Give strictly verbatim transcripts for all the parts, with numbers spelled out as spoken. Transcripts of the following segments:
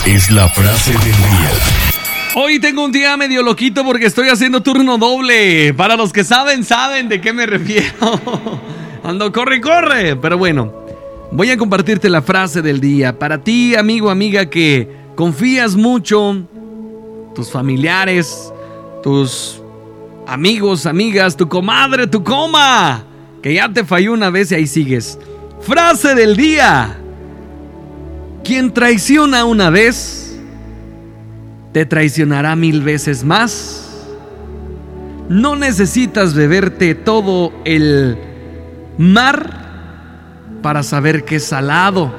es la frase del día. Hoy tengo un día medio loquito porque estoy haciendo turno doble. Para los que saben, saben de qué me refiero. Ando corre, corre. Pero bueno, voy a compartirte la frase del día. Para ti, amigo, amiga, que confías mucho, tus familiares, tus amigos, amigas, tu comadre, tu coma, que ya te falló una vez y ahí sigues. Frase del día. Quien traiciona una vez, te traicionará mil veces más. No necesitas beberte todo el mar para saber que es salado.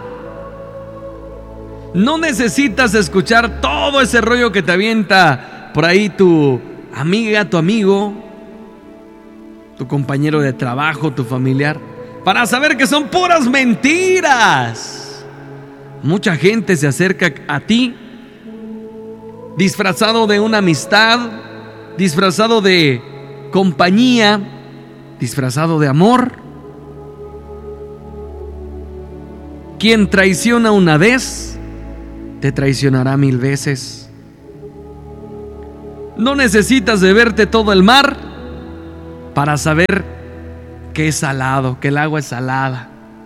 No necesitas escuchar todo ese rollo que te avienta por ahí tu amiga, tu amigo, tu compañero de trabajo, tu familiar, para saber que son puras mentiras. Mucha gente se acerca a ti disfrazado de una amistad, disfrazado de compañía, disfrazado de amor. Quien traiciona una vez, te traicionará mil veces. No necesitas beberte todo el mar para saber que es salado, que el agua es salada.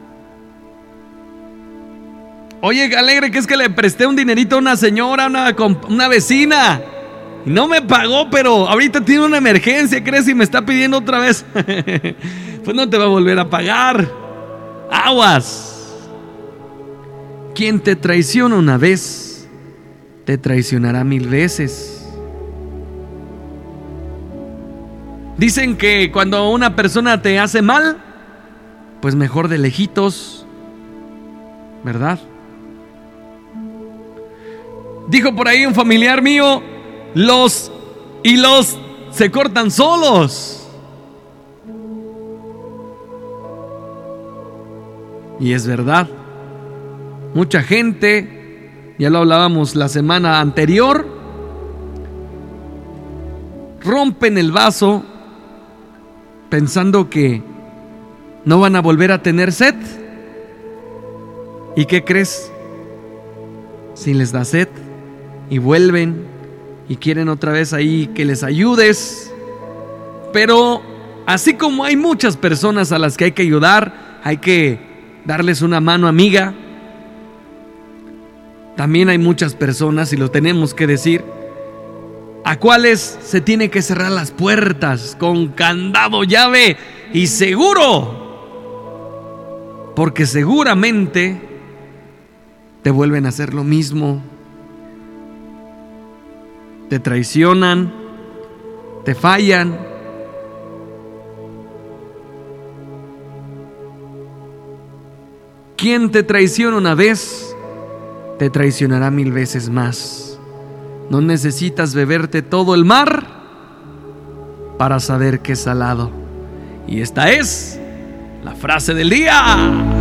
Oye, alegre, que es que le presté un dinerito a una señora, una, una vecina, y no me pagó, pero ahorita tiene una emergencia, ¿crees? Y me está pidiendo otra vez. Pues no te va a volver a pagar. Aguas. Quien te traiciona una vez, te traicionará mil veces. Dicen que cuando una persona te hace mal, pues mejor de lejitos, ¿verdad? Dijo por ahí un familiar mío, los hilos se cortan solos. Y es verdad. Mucha gente, ya lo hablábamos la semana anterior, rompen el vaso pensando que no van a volver a tener sed. ¿Y qué crees? Si les da sed y vuelven y quieren otra vez ahí que les ayudes. Pero así como hay muchas personas a las que hay que ayudar, hay que darles una mano amiga, también hay muchas personas, y lo tenemos que decir, a cuales se tiene que cerrar las puertas con candado, llave y seguro, porque seguramente te vuelven a hacer lo mismo. Te traicionan, te fallan. Quien te traiciona una vez, te traicionará mil veces más. No necesitas beberte todo el mar para saber que es salado. Y esta es la frase del día.